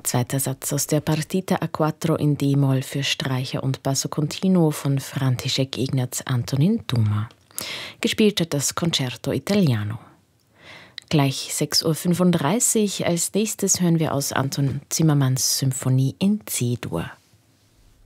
Zweiter Satz aus der Partita a quattro in D-Moll für Streicher und Basso Continuo von František Ignaz Antonín Duma. Gespielt hat das Concerto Italiano. Gleich 6:35 Uhr. Als nächstes hören wir aus Anton Zimmermanns Symphonie in C-Dur.